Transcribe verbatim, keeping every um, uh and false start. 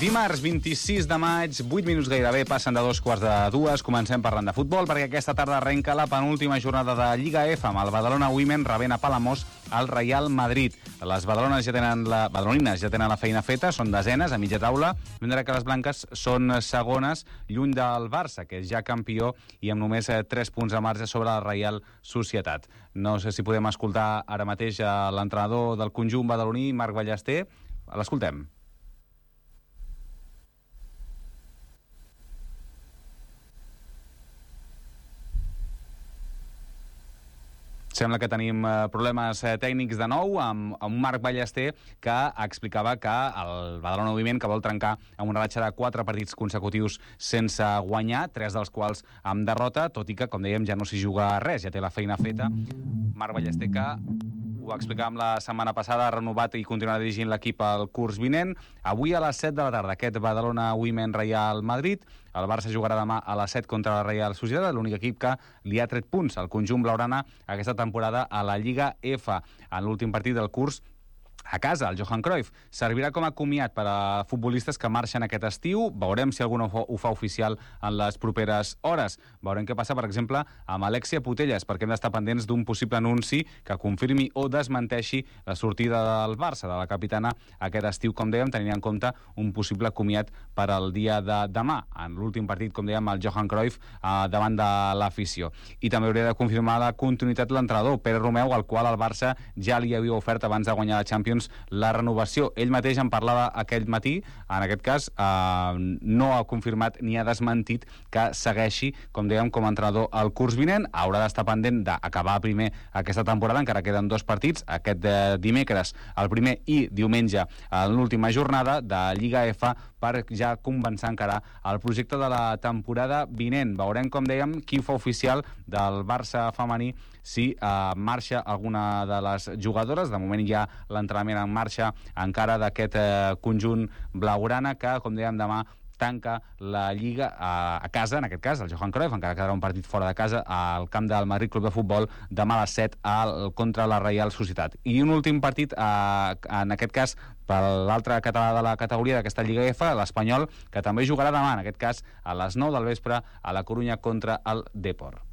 Dimarts vint-i-sis de maig, vuit minuts gairebé, passen de dos quarts de dues. Comencem parlant de futbol, perquè aquesta tarda arrenca la penúltima jornada de Lliga F amb el Badalona Women rebent a Palamós al Real Madrid. Les badalones ja tenen la, badalonines ja tenen la feina feta, són desenes a mitja taula, mentre que les blanques són segones, lluny del Barça, que és ja campió i amb només tres punts de marge sobre la Reial Societat. No sé si podem escoltar ara mateix l'entrenador del conjunt badaloní, Marc Ballester. L'escoltem. Sembla que tenim problemes tècnics de nou amb, amb Marc Ballester, que explicava que el Badalona Moviment que vol trencar amb una ratxa de quatre partits consecutius sense guanyar, tres dels quals amb derrota, tot i que, com dèiem, ja no s'hi juga res, ja té la feina feta. Marc Ballester, que ho explicàvem la setmana passada, ha renovat i continuarà dirigint l'equip al curs vinent. Avui a les set de la tarda, aquest Badalona Women Real Madrid. El Barça jugarà demà a les set contra la Reial Societat, l'únic equip que li ha tret punts al conjunt blaugrana aquesta temporada a la Lliga F. En l'últim partit del curs, a casa, el Johan Cruyff, servirà com a comiat per a futbolistes que marxen aquest estiu. Veurem si algun ho fa oficial en les properes hores. Veurem què passa, per exemple, amb Alexia Putellas, perquè hem d'estar pendents d'un possible anunci que confirmi o desmenteixi la sortida del Barça, de la capitana, aquest estiu, com dèiem, tenint en compte un possible comiat per al dia de demà. En l'últim partit, com dèiem, el Johan Cruyff eh, davant de l'afició. I també hauria de confirmar la continuïtat de l'entrenador, Pere Romeu, al qual el Barça ja li havia ofert abans de guanyar la Champions la renovació. Ell mateix en parlava aquell matí, en aquest cas eh, no ha confirmat ni ha desmentit que segueixi, com dèiem, com a entrenador al curs vinent. Haurà d'estar pendent d'acabar primer aquesta temporada, encara queden dos partits, aquest de dimecres el primer i diumenge en l'última jornada de Lliga F, per ja començar encara el projecte de la temporada vinent. Veurem, com dèiem, qui fa oficial del Barça femení, si eh, marxa alguna de les jugadores. De moment hi ha l'entrenament en marxa encara d'aquest eh, conjunt blaugrana, que, com dèiem, demà tanca la Lliga a, a casa, en aquest cas, el Johan Cruyff, encara quedarà un partit fora de casa al camp del Madrid Club de Futbol demà a les set al, contra la Reial Societat. I un últim partit, eh, en aquest cas, per l'altre català de la categoria d'aquesta Lliga F, l'Espanyol, que també jugarà demà, en aquest cas, a les nou del vespre, a la Corunya contra el Depor.